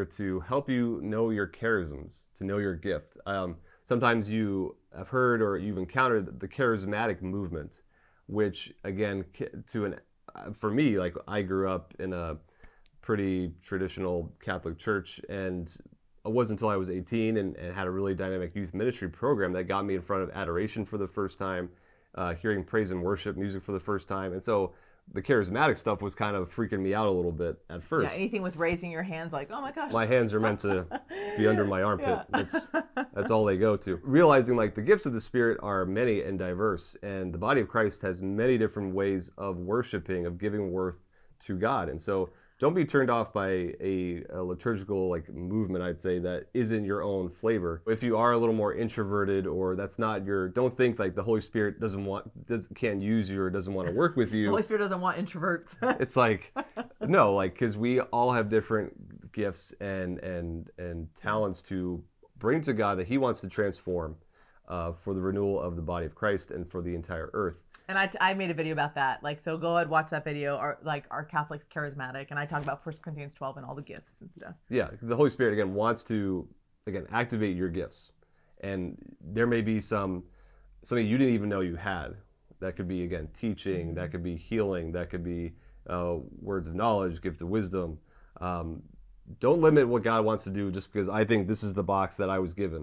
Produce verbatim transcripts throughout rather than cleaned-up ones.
Spirit to help you know your charisms, to know your gift. Um, sometimes you have heard or you've encountered the charismatic movement, which again, to an for me, like I grew up in a pretty traditional Catholic church, and it wasn't until I was eighteen and, and had a really dynamic youth ministry program that got me in front of adoration for the first time, uh, hearing praise and worship music for the first time. And so the charismatic stuff was kind of freaking me out a little bit at first. Yeah, anything with raising your hands, like, oh my gosh. My hands are meant to be under my armpit. Yeah. That's that's all they go to. Realizing like the gifts of the Spirit are many and diverse, and the body of Christ has many different ways of worshiping, of giving worth to God. And so don't be turned off by a, a liturgical like movement, I'd say, that isn't your own flavor. If you are a little more introverted, or that's not your, don't think like the Holy Spirit doesn't want, does, can't use you or doesn't want to work with you. The Holy Spirit doesn't want introverts. It's like, no, like, because we all have different gifts and and and talents to bring to God that He wants to transform uh, for the renewal of the body of Christ and for the entire earth. And I, I made a video about that. Like, so go ahead, watch that video. Our, like, Are Catholics Charismatic? And I talk about First Corinthians twelve and all the gifts and stuff. Yeah, the Holy Spirit, again, wants to, again, activate your gifts. And there may be some, something you didn't even know you had. That could be, again, teaching. Mm-hmm. That could be healing. That could be uh, words of knowledge, gift of wisdom. Um, don't limit what God wants to do just because I think this is the box that I was given.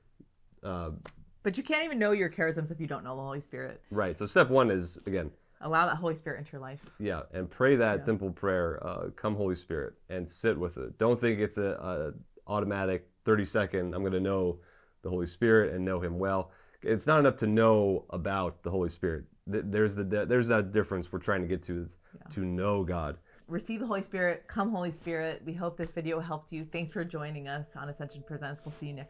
Uh, But you can't even know your charisms if you don't know the Holy Spirit. Right. So step one is, again, allow that Holy Spirit into your life. Yeah, and pray that Yeah. simple prayer, uh, come Holy Spirit, and sit with it. Don't think it's a, a automatic thirty second, I'm going to know the Holy Spirit and know Him well. It's not enough to know about the Holy Spirit. There's the there's that difference we're trying to get to, is Yeah. to know God. Receive the Holy Spirit. Come Holy Spirit. We hope this video helped you. Thanks for joining us on Ascension Presents. We'll see you next